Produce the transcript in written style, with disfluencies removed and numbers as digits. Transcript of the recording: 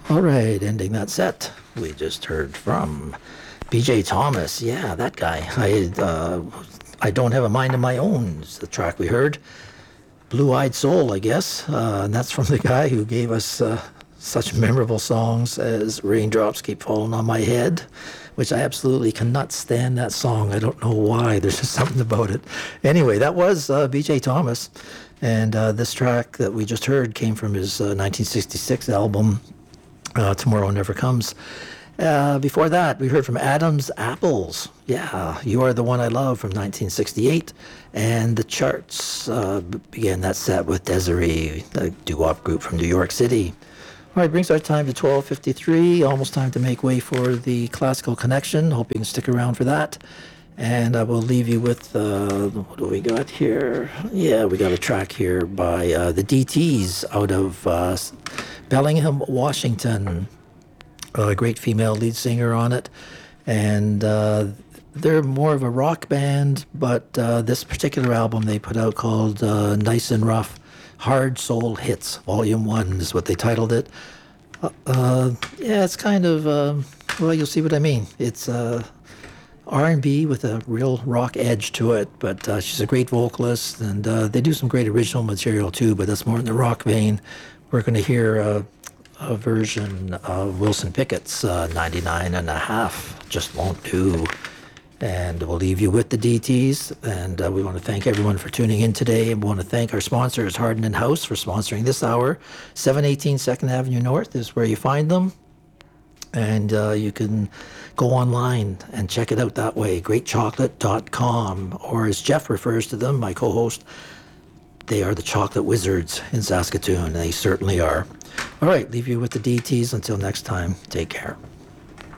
All right, ending that set, we just heard from BJ Thomas. Yeah, that guy. I don't have a mind of my own is the track we heard. Blue-Eyed Soul, I guess. And that's from the guy who gave us such memorable songs as Raindrops Keep Falling on My Head, which I absolutely cannot stand that song. I don't know why. There's just something about it. Anyway, that was BJ Thomas. And this track that we just heard came from his 1966 album, Tomorrow Never Comes. Before that, we heard from Adam's Apples. Yeah, You Are the One I Love from 1968. And the Charts began that set with Desiree, the doo-wop group from New York City. All right, brings our time to 12:53. Almost time to make way for the Classical Connection. Hope you can stick around for that. And I will leave you with, what do we got here? Yeah, we got a track here by the DTs out of Bellingham, Washington. A great female lead singer on it. And they're more of a rock band, but this particular album they put out called Nice and Rough Hard Soul Hits, Volume 1 is what they titled it. Yeah, it's kind of, well, you'll see what I mean. It's R&B with a real rock edge to it, but she's a great vocalist, and they do some great original material too, but that's more in the rock vein. We're going to hear a version of Wilson Pickett's 99 and a half, Just Won't Do. And we'll leave you with the DTs. And we want to thank everyone for tuning in today. And we want to thank our sponsors, Hardin and House, for sponsoring this hour. 718 2nd Avenue North is where you find them. And you can go online and check it out that way, greatchocolate.com. Or as Jeff refers to them, my co-host, they are the chocolate wizards in Saskatoon. They certainly are. All right, leave you with the DTs. Until next time, take care.